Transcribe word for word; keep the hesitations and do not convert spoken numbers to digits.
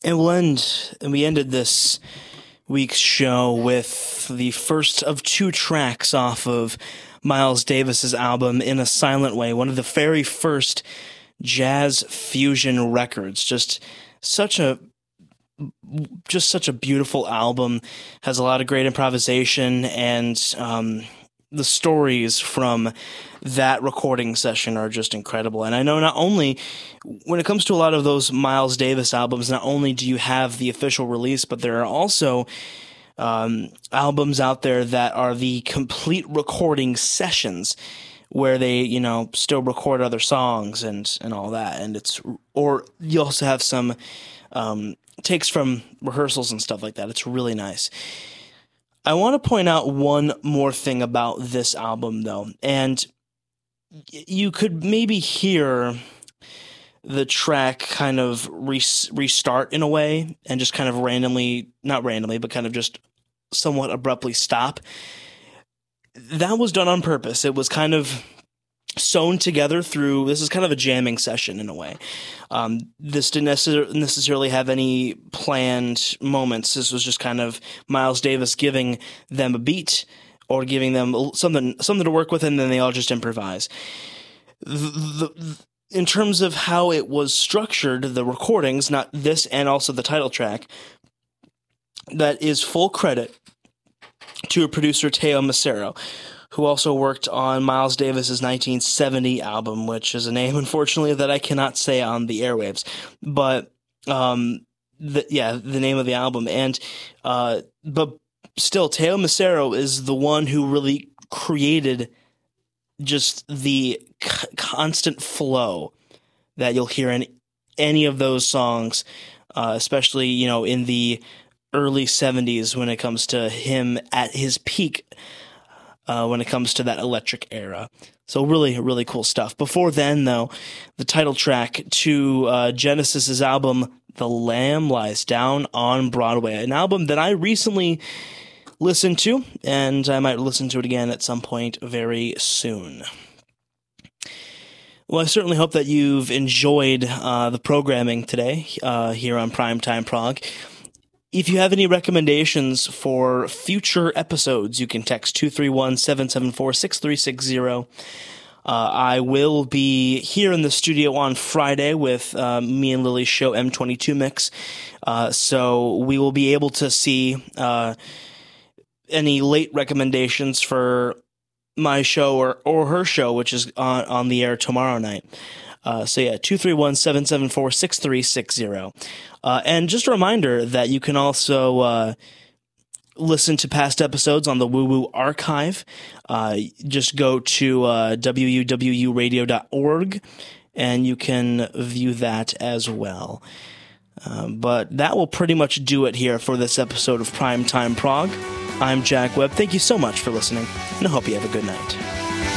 And we'll end, and we ended this week's show with the first of two tracks off of Miles Davis's album In a Silent Way, one of the very first jazz fusion records. Just such a just such a beautiful album. Has a lot of great improvisation, and um, the stories from that recording session are just incredible. And I know not only, when it comes to a lot of those Miles Davis albums, not only do you have the official release, but there are also um, albums out there that are the complete recording sessions where they, you know, still record other songs and, and all that. And it's, or you also have some um, takes from rehearsals and stuff like that. It's really nice. I want to point out one more thing about this album, though, and you could maybe hear the track kind of re- restart in a way and just kind of randomly, not randomly, but kind of just somewhat abruptly stop. That was done on purpose. It was kind of sewn together through, this is kind of a jamming session in a way. Um, this didn't necessar- necessarily have any planned moments. This was just kind of Miles Davis giving them a beat or giving them something something to work with, and then they all just improvise. The, the, in terms of how it was structured, the recordings, not this and also the title track, that is full credit to a producer, Teo Macero, who also worked on Miles Davis's nineteen seventy album, which is a name, unfortunately, that I cannot say on the airwaves. But, um, the, yeah, the name of the album. And, uh, but still, Teo Macero is the one who really created just the c- constant flow that you'll hear in any of those songs, uh, especially, you know, in the early seventies when it comes to him at his peak, uh, when it comes to that electric era. So really, really cool stuff. Before then, though, the title track to uh, Genesis's album, The Lamb Lies Down on Broadway, an album that I recently listened to, and I might listen to it again at some point very soon. Well, I certainly hope that you've enjoyed uh, the programming today uh, here on Primetime Prog. If you have any recommendations for future episodes, you can text two three one, seven seven four, six three six zero. Uh, I will be here in the studio on Friday with uh, me and Lily's show M twenty-two Mix, uh, so we will be able to see uh, any late recommendations for my show or, or her show, which is on, on the air tomorrow night. Uh, so yeah, two three one, seven seven four, six three six zero. Uh, and just a reminder that you can also uh, listen to past episodes on the Woo Woo Archive. Uh, just go to uh, w u w u radio dot org and you can view that as well. Uh, but that will pretty much do it here for this episode of Primetime Prog. I'm Jack Webb. Thank you so much for listening, and I hope you have a good night.